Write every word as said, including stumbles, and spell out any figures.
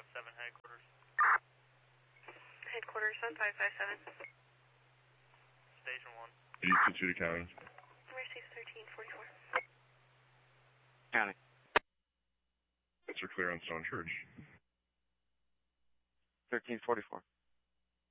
five seven, headquarters. Headquarters, seven five five seven. Station one. eight two two to county. Mercy thirteen forty-four. County. Answer clear on Stone Church. thirteen forty-four.